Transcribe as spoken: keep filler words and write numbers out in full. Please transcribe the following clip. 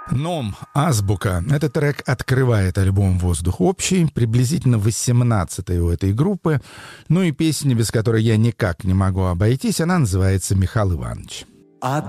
Ном, азбука. Этот трек открывает альбом «Воздух общий», приблизительно восемнадцатый у этой группы. Ну и песня, без которой я никак не могу обойтись, она называется «Михаил Иванович». А